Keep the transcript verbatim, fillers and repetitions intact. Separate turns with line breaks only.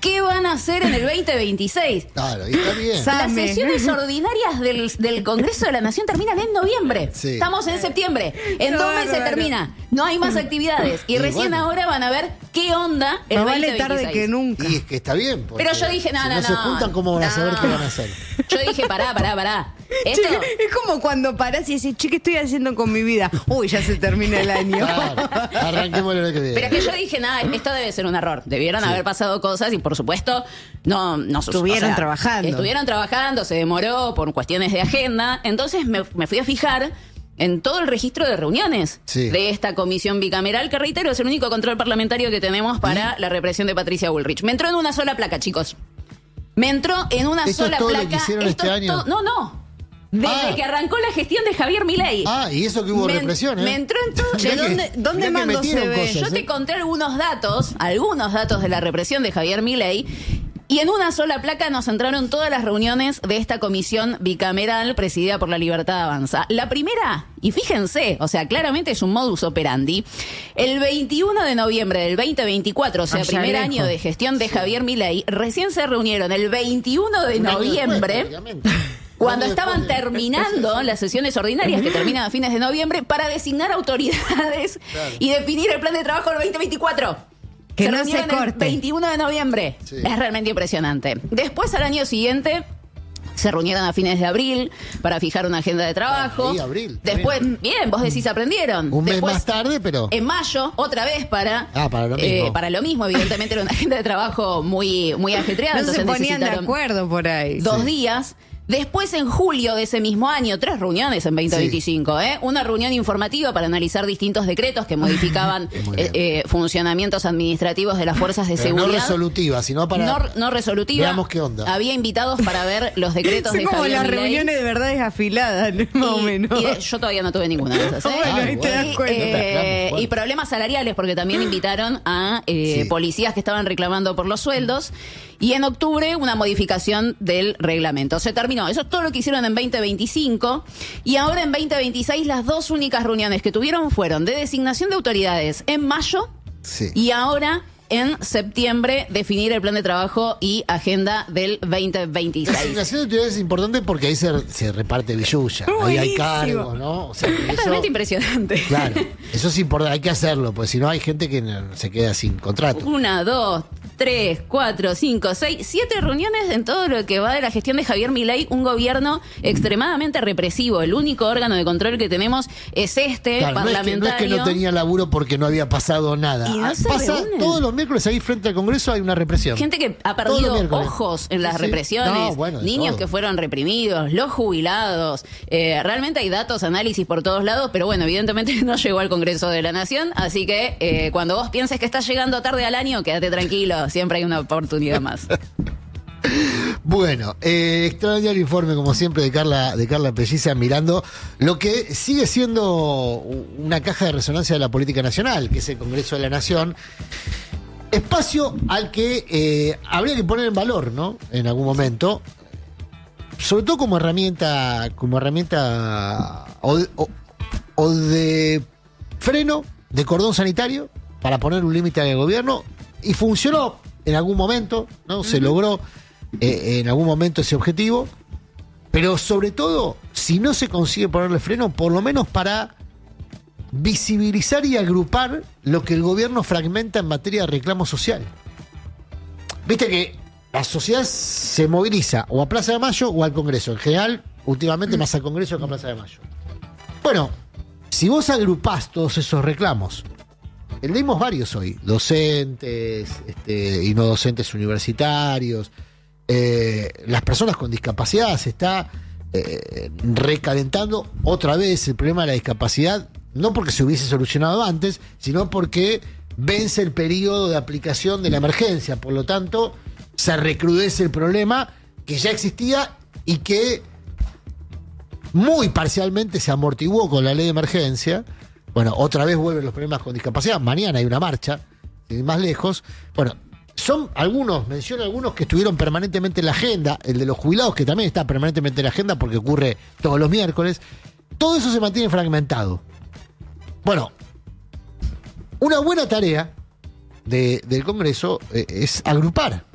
¿qué van a hacer en el veinte veintiséis?
Claro, y está bien.
Las sesiones ordinarias del, del Congreso de la Nación terminan en noviembre. Sí. Estamos en septiembre. En no, dos meses bueno. termina. No hay más actividades. Y, y recién bueno. ahora van a ver qué onda el
no
veinte
veintiséis. Vale tarde que nunca.
Y es que está bien.
Pero yo dije, no,
si
no,
no.
no.
se juntan, ¿cómo van no. a saber qué van a hacer?
Yo dije, pará, pará, pará. Esto...
Che, es como cuando parás y decís, che, ¿qué estoy haciendo con mi vida? Uy, ya se termina el año.
Claro, arranquemos lo que viene.
Pero es que yo dije, nada, esto debe ser un error. Debieron sí. haber pasado cosas y, por supuesto, no... no
estuvieron o sea, trabajando.
Estuvieron trabajando, se demoró por cuestiones de agenda. Entonces me, me fui a fijar en todo el registro de reuniones sí. de esta comisión bicameral, que reitero, es el único control parlamentario que tenemos para ¿Y? la represión de Patricia Bullrich. Me entró en una sola placa, chicos. Me entró en una
¿Esto
sola
es todo
placa.
Lo que hicieron
Esto
este año?
Todo, no, no. Desde ah. que arrancó la gestión de Javier Milei.
Ah, y eso que hubo
me,
represión, ¿eh?
Me entró en todo.
Che, ¿Dónde, dónde mando se ve?
Cosas,
Yo
¿eh?
te conté algunos datos, algunos datos de la represión de Javier Milei. Y en una sola placa nos entraron todas las reuniones de esta comisión bicameral presidida por La Libertad Avanza. La primera, y fíjense, o sea, claramente es un modus operandi. El veintiuno de noviembre del veinte veinticuatro, o sea, Allá primer lejos. año de gestión de sí. Javier Milei, recién se reunieron el veintiuno de noviembre... Cuando estaban terminando las sesiones ordinarias que terminan a fines de noviembre para designar autoridades claro. y definir el plan de trabajo del veinte veinticuatro.
Que
se
no se corte.
El veintiuno de noviembre. Sí. Es realmente impresionante. Después, al año siguiente, se reunieron a fines de abril para fijar una agenda de trabajo.
Sí, abril.
Después, bien. bien, vos decís aprendieron.
Un mes
Después,
más tarde, pero...
En mayo, otra vez para...
Ah, para lo mismo.
Eh, para lo mismo, evidentemente era una agenda de trabajo muy, muy ajetreada.
No
entonces
se ponían de acuerdo por ahí.
Dos
sí.
días. Después, en julio de ese mismo año, tres reuniones en veinte veinticinco, sí. ¿eh? Una reunión informativa para analizar distintos decretos que modificaban eh, eh, funcionamientos administrativos de las fuerzas de
Pero
seguridad.
No resolutiva, sino para...
No, no resolutiva.
Veamos qué onda.
Había invitados para ver los decretos
de
Javier
Milei. Como las
Milei.
reuniones de verdades afiladas, más o menos.
Y de, yo todavía no tuve ninguna de esas, ¿eh?
Bueno, ahí te das cuenta.
Eh, y problemas salariales, porque también invitaron a eh, sí. policías que estaban reclamando por los sueldos. Y en octubre, una modificación del reglamento. Se terminó. Eso es todo lo que hicieron en veinte veinticinco. Y ahora en veinte veintiséis, las dos únicas reuniones que tuvieron fueron de designación de autoridades en mayo.
Sí.
Y ahora, en septiembre, definir el plan de trabajo y agenda del veinte veintiséis.
La designación de autoridades es importante porque ahí se, se reparte billulla. Ahí hay cargos, ¿no? O sea,
es
eso,
realmente impresionante.
Claro, eso es importante. Hay que hacerlo, porque si no hay gente que se queda sin contrato.
Una, dos... Tres, cuatro, cinco, seis, siete reuniones en todo lo que va de la gestión de Javier Milei, un gobierno extremadamente represivo. El único órgano de control que tenemos es este,
claro,
parlamentario.
No es, que, no es que no tenía laburo porque no había pasado nada.
Y no se
Pasa
reúnen.
Todos los miércoles ahí frente al Congreso hay una represión.
Gente que ha perdido ojos en las sí. represiones, no, bueno, niños todo. que fueron reprimidos, los jubilados. Eh, realmente hay datos, análisis por todos lados, pero bueno, evidentemente no llegó al Congreso de la Nación, así que eh, cuando vos pienses que estás llegando tarde al año, quédate tranquilo. Siempre hay una oportunidad más.
Bueno, eh, extraordinario informe como siempre de Carla, de Carla Pelliza, mirando lo que sigue siendo una caja de resonancia de la política nacional, que es el Congreso de la Nación. Espacio al que eh, habría que poner en valor, ¿no? En algún momento. Sobre todo como herramienta, como herramienta o de, o, o de freno, de cordón sanitario, para poner un límite al gobierno. Y funcionó en algún momento, ¿no? Se uh-huh. logró eh, en algún momento ese objetivo, pero sobre todo, si no se consigue ponerle freno, por lo menos para visibilizar y agrupar lo que el gobierno fragmenta en materia de reclamo social. Viste que la sociedad se moviliza o a Plaza de Mayo o al Congreso. En general, últimamente más al Congreso que a Plaza de Mayo. Bueno, si vos agrupás todos esos reclamos, leímos varios hoy, docentes este, y no docentes universitarios, eh, las personas con discapacidad, se está eh, recalentando otra vez el problema de la discapacidad, no porque se hubiese solucionado antes, sino porque vence el periodo de aplicación de la emergencia, por lo tanto se recrudece el problema que ya existía y que muy parcialmente se amortiguó con la ley de emergencia. Bueno, otra vez vuelven los problemas con discapacidad. Mañana hay una marcha, sin ir más lejos. Bueno, son algunos, menciono algunos que estuvieron permanentemente en la agenda. El de los jubilados, que también está permanentemente en la agenda porque ocurre todos los miércoles. Todo eso se mantiene fragmentado. Bueno, una buena tarea de, del Congreso eh, es agrupar